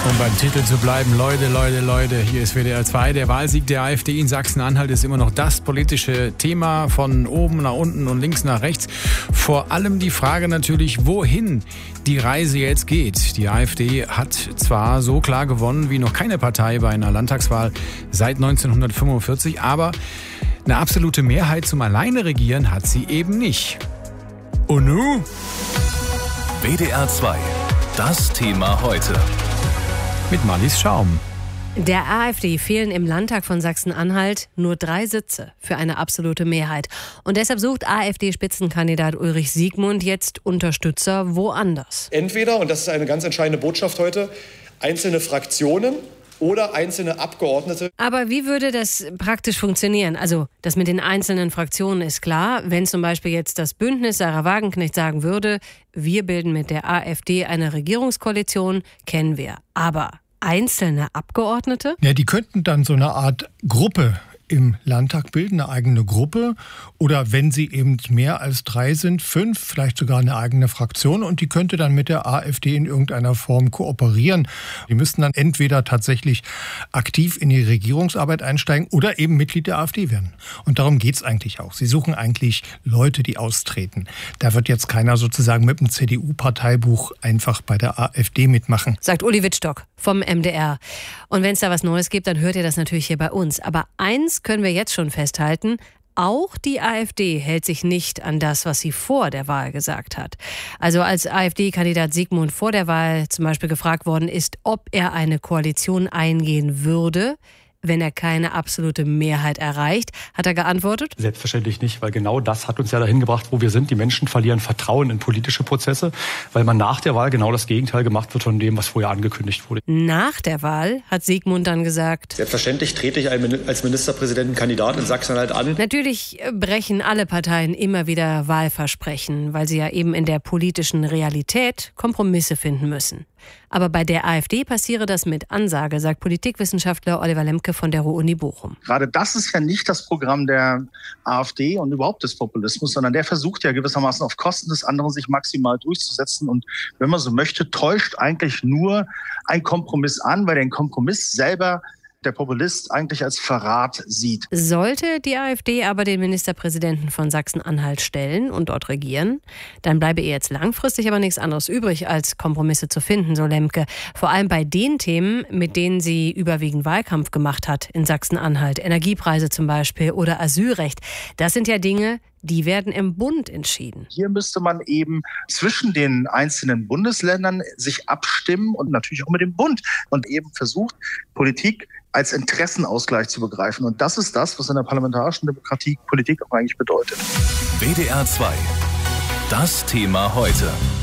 Um beim Titel zu bleiben, Leute, hier ist WDR 2. Der Wahlsieg der AfD in Sachsen-Anhalt ist immer noch das politische Thema, von oben nach unten und links nach rechts. Vor allem die Frage natürlich, wohin die Reise jetzt geht. Die AfD hat zwar so klar gewonnen wie noch keine Partei bei einer Landtagswahl seit 1945, aber eine absolute Mehrheit zum Alleine regieren hat sie eben nicht. Und nun? WDR 2, das Thema heute. Mit Marlies Schaum. Der AfD fehlen im Landtag von Sachsen-Anhalt nur 3 Sitze für eine absolute Mehrheit. Und deshalb sucht AfD-Spitzenkandidat Ulrich Siegmund jetzt Unterstützer woanders. Entweder, und das ist eine ganz entscheidende Botschaft heute, einzelne Fraktionen oder einzelne Abgeordnete. Aber wie würde das praktisch funktionieren? Also das mit den einzelnen Fraktionen ist klar. Wenn zum Beispiel jetzt das Bündnis Sarah Wagenknecht sagen würde, wir bilden mit der AfD eine Regierungskoalition, kennen wir. Aber einzelne Abgeordnete? Ja, die könnten dann so eine Art Gruppe im Landtag bilden, eine eigene Gruppe. Oder wenn sie eben mehr als 3 sind, 5, vielleicht sogar eine eigene Fraktion. Und die könnte dann mit der AfD in irgendeiner Form kooperieren. Die müssten dann entweder tatsächlich aktiv in die Regierungsarbeit einsteigen oder eben Mitglied der AfD werden. Und darum geht's eigentlich auch. Sie suchen eigentlich Leute, die austreten. Da wird jetzt keiner sozusagen mit dem CDU-Parteibuch einfach bei der AfD mitmachen. Sagt Uli Wittstock vom MDR. Und wenn es da was Neues gibt, dann hört ihr das natürlich hier bei uns. Aber eins können wir jetzt schon festhalten: Auch die AfD hält sich nicht an das, was sie vor der Wahl gesagt hat. Also als AfD-Kandidat Siegmund vor der Wahl zum Beispiel gefragt worden ist, ob er eine Koalition eingehen würde, wenn er keine absolute Mehrheit erreicht, hat er geantwortet: Selbstverständlich nicht, weil genau das hat uns ja dahin gebracht, wo wir sind. Die Menschen verlieren Vertrauen in politische Prozesse, weil man nach der Wahl genau das Gegenteil gemacht wird von dem, was vorher angekündigt wurde. Nach der Wahl hat Siegmund dann gesagt: Selbstverständlich trete ich als Ministerpräsidentenkandidat in Sachsen-Anhalt an. Natürlich brechen alle Parteien immer wieder Wahlversprechen, weil sie ja eben in der politischen Realität Kompromisse finden müssen. Aber bei der AfD passiere das mit Ansage, sagt Politikwissenschaftler Oliver Lemke von der Ruhr-Uni Bochum. Gerade das ist ja nicht das Programm der AfD und überhaupt des Populismus, sondern der versucht ja gewissermaßen auf Kosten des anderen sich maximal durchzusetzen. Und wenn man so möchte, täuscht eigentlich nur ein Kompromiss an, weil den Kompromiss selber der Populist eigentlich als Verrat sieht. Sollte die AfD aber den Ministerpräsidenten von Sachsen-Anhalt stellen und dort regieren, dann bleibe ihr jetzt langfristig aber nichts anderes übrig, als Kompromisse zu finden, so Lemke. Vor allem bei den Themen, mit denen sie überwiegend Wahlkampf gemacht hat in Sachsen-Anhalt. Energiepreise zum Beispiel oder Asylrecht. Das sind ja Dinge, die werden im Bund entschieden. Hier müsste man eben zwischen den einzelnen Bundesländern sich abstimmen und natürlich auch mit dem Bund und eben versucht, Politik als Interessenausgleich zu begreifen. Und das ist das, was in der parlamentarischen Demokratie Politik auch eigentlich bedeutet. WDR 2, das Thema heute.